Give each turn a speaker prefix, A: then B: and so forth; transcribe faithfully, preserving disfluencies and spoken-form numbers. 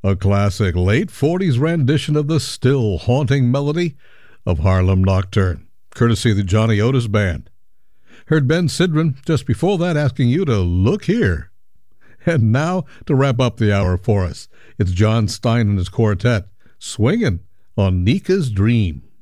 A: a classic late forties rendition of the still haunting melody of Harlem Nocturne, courtesy of the Johnny Otis Band. Heard Ben Sidran just before that asking you to look here. And now, to wrap up the hour for us, it's John Stein and his quartet, swinging on Nika's Dream.